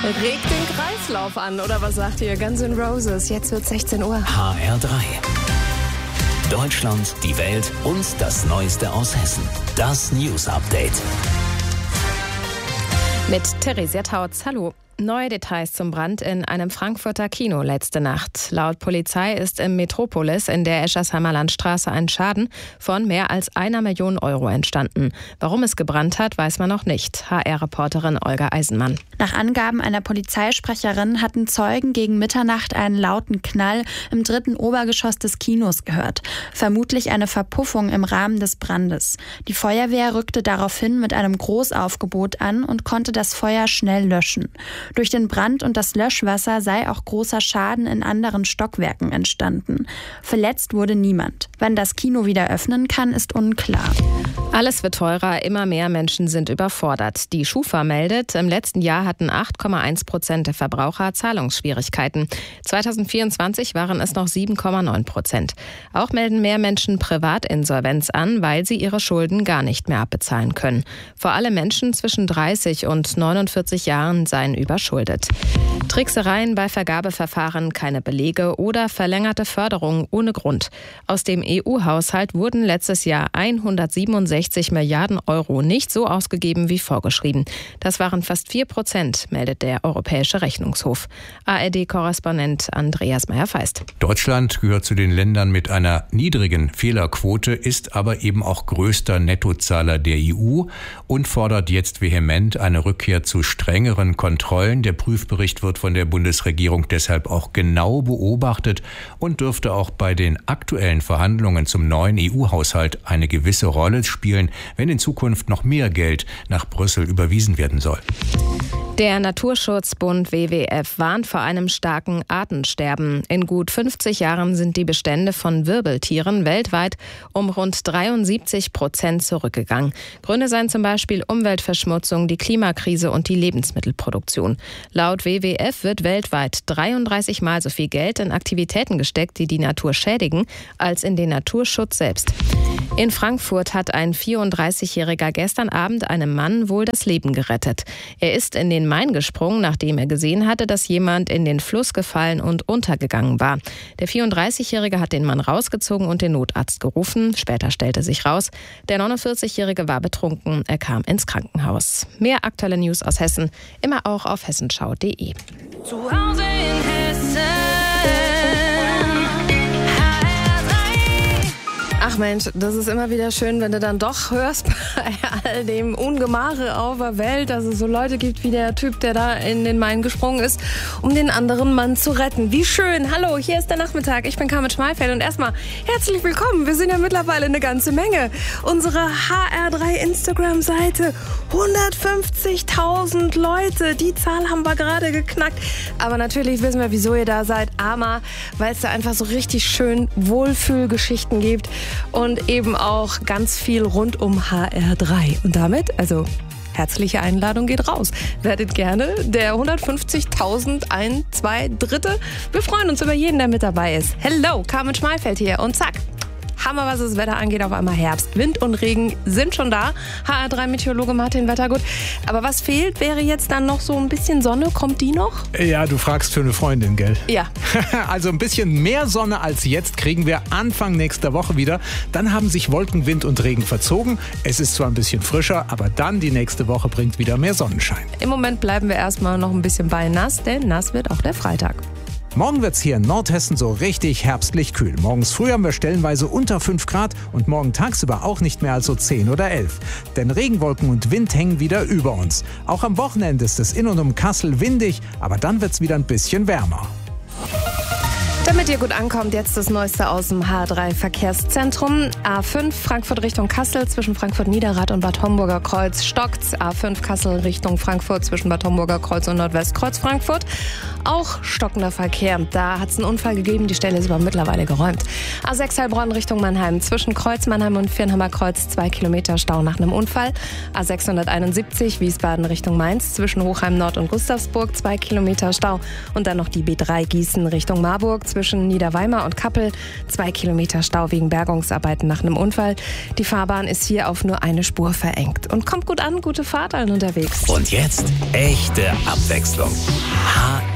Regt den Kreislauf an, oder was sagt ihr? Guns N' Roses, jetzt wird 16 Uhr. HR3. Deutschland, die Welt und das Neueste aus Hessen. Das News Update. Mit Theresia Tautz, hallo. Neue Details zum Brand in einem Frankfurter Kino letzte Nacht. Laut Polizei ist im Metropolis in der Eschersheimer Landstraße ein Schaden von mehr als 1 Million Euro entstanden. Warum es gebrannt hat, weiß man noch nicht. HR-Reporterin Olga Eisenmann. Nach Angaben einer Polizeisprecherin hatten Zeugen gegen Mitternacht einen lauten Knall im 3. Obergeschoss des Kinos gehört. Vermutlich eine Verpuffung im Rahmen des Brandes. Die Feuerwehr rückte daraufhin mit einem Großaufgebot an und konnte das Feuer schnell löschen. Durch den Brand und das Löschwasser sei auch großer Schaden in anderen Stockwerken entstanden. Verletzt wurde niemand. Wann das Kino wieder öffnen kann, ist unklar. Alles wird teurer, immer mehr Menschen sind überfordert. Die Schufa meldet, im letzten Jahr hatten 8,1% der Verbraucher Zahlungsschwierigkeiten. 2024 waren es noch 7,9%. Auch melden mehr Menschen Privatinsolvenz an, weil sie ihre Schulden gar nicht mehr abbezahlen können. Vor allem Menschen zwischen 30 und 49 Jahren seien überschuldet. Tricksereien bei Vergabeverfahren, keine Belege oder verlängerte Förderung ohne Grund. Aus dem EU-Haushalt wurden letztes Jahr 167 Milliarden Euro nicht so ausgegeben wie vorgeschrieben. Das waren fast 4%, meldet der Europäische Rechnungshof. ARD-Korrespondent Andreas Meyer-Feist. Deutschland gehört zu den Ländern mit einer niedrigen Fehlerquote, ist aber eben auch größter Nettozahler der EU und fordert jetzt vehement eine Rückkehr zu strengeren Kontrollen. Der Prüfbericht wird von der Bundesregierung deshalb auch genau beobachtet und dürfte auch bei den aktuellen Verhandlungen zum neuen EU-Haushalt eine gewisse Rolle spielen, wenn in Zukunft noch mehr Geld nach Brüssel überwiesen werden soll. Der Naturschutzbund WWF warnt vor einem starken Artensterben. In gut 50 Jahren sind die Bestände von Wirbeltieren weltweit um rund 73% zurückgegangen. Gründe seien zum Beispiel Umweltverschmutzung, die Klimakrise und die Lebensmittelproduktion. Laut WWF wird weltweit 33 Mal so viel Geld in Aktivitäten gesteckt, die die Natur schädigen, als in den Naturschutz selbst. In Frankfurt hat ein 34-Jähriger gestern Abend einem Mann wohl das Leben gerettet. Er ist in den Main gesprungen, nachdem er gesehen hatte, dass jemand in den Fluss gefallen und untergegangen war. Der 34-Jährige hat den Mann rausgezogen und den Notarzt gerufen. Später stellte sich raus, der 49-Jährige war betrunken. Er kam ins Krankenhaus. Mehr aktuelle News aus Hessen, immer auch auf hessenschau.de. Zu Hause in Hessen. Ach Mensch, das ist immer wieder schön, wenn du dann doch hörst bei all dem Ungemache auf der Welt, dass es so Leute gibt wie der Typ, der da in den Main gesprungen ist, um den anderen Mann zu retten. Wie schön. Hallo, hier ist der Nachmittag. Ich bin Carmen Schmalfeld und erstmal herzlich willkommen. Wir sind ja mittlerweile eine ganze Menge. Unsere HR3 Instagram-Seite, 150.000 Leute. Die Zahl haben wir gerade geknackt. Aber natürlich wissen wir, wieso ihr da seid. Armer, weil es da einfach so richtig schön Wohlfühlgeschichten gibt. Und eben auch ganz viel rund um HR3. Und damit, also herzliche Einladung geht raus. Werdet gerne der 150.000 ein, zwei Dritte. Wir freuen uns über jeden, der mit dabei ist. Hello, Carmen Schmalfeld hier und zack. Hammer, was das Wetter angeht, auf einmal Herbst. Wind und Regen sind schon da. HR3-Meteorologe Martin Wettergut. Aber was fehlt, wäre jetzt dann noch so ein bisschen Sonne. Kommt die noch? Ja, du fragst für eine Freundin, gell? Ja. Also ein bisschen mehr Sonne als jetzt kriegen wir Anfang nächster Woche wieder. Dann haben sich Wolken, Wind und Regen verzogen. Es ist zwar ein bisschen frischer, aber dann die nächste Woche bringt wieder mehr Sonnenschein. Im Moment bleiben wir erstmal noch ein bisschen bei nass, denn nass wird auch der Freitag. Morgen wird's hier in Nordhessen so richtig herbstlich kühl. Morgens früh haben wir stellenweise unter 5 Grad und morgen tagsüber auch nicht mehr als so 10 oder 11. Denn Regenwolken und Wind hängen wieder über uns. Auch am Wochenende ist es in und um Kassel windig, aber dann wird's wieder ein bisschen wärmer. Damit ihr gut ankommt, jetzt das Neueste aus dem H3-Verkehrszentrum. A5 Frankfurt Richtung Kassel zwischen Frankfurt-Niederrad und Bad Homburger Kreuz stockt's. A5 Kassel Richtung Frankfurt zwischen Bad Homburger Kreuz und Nordwestkreuz Frankfurt. Auch stockender Verkehr. Da hat es einen Unfall gegeben, die Stelle ist aber mittlerweile geräumt. A6 Heilbronn Richtung Mannheim zwischen Kreuz Mannheim und Viernheimer Kreuz 2 Kilometer Stau nach einem Unfall. A671 Wiesbaden Richtung Mainz zwischen Hochheim Nord und Gustavsburg 2 Kilometer Stau. Und dann noch die B3 Gießen Richtung Marburg zwischen zwischen Niederweimar und Kappel. 2 Kilometer Stau wegen Bergungsarbeiten nach einem Unfall. Die Fahrbahn ist hier auf nur eine Spur verengt. Und kommt gut an, gute Fahrt allen unterwegs. Und jetzt echte Abwechslung.